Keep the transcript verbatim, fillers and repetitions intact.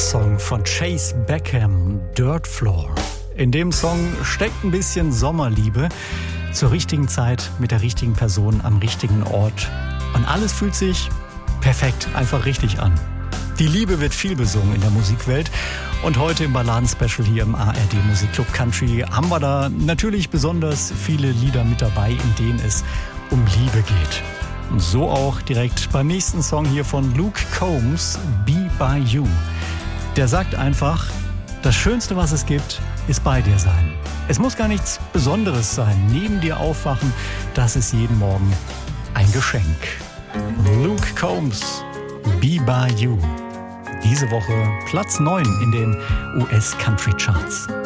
Song von Chase Beckham, Dirt Floor. In dem Song steckt ein bisschen Sommerliebe zur richtigen Zeit mit der richtigen Person am richtigen Ort. Und alles fühlt sich perfekt, einfach richtig an. Die Liebe wird viel besungen in der Musikwelt. Und heute im Balladen-Special hier im A R D Musikclub Country haben wir da natürlich besonders viele Lieder mit dabei, in denen es um Liebe geht. So auch direkt beim nächsten Song hier von Luke Combs, Be By You. Der sagt einfach, das Schönste, was es gibt, ist bei dir sein. Es muss gar nichts Besonderes sein. Neben dir aufwachen, das ist jeden Morgen ein Geschenk. Luke Combs, Be By You. Diese Woche Platz neun in den U S Country Charts.